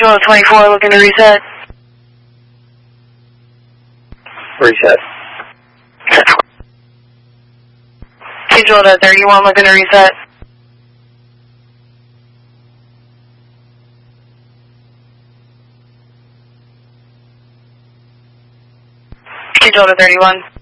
Schedule 24 looking to reset. Reset. Schedule 31 looking to reset. Schedule 31.